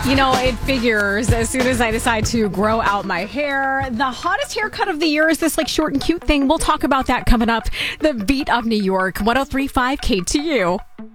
You know, it figures as soon as I decide to grow out my hair. The hottest haircut of the year is this like short and cute thing. We'll talk about that coming up. The Beat of New York, 103.5 KTU.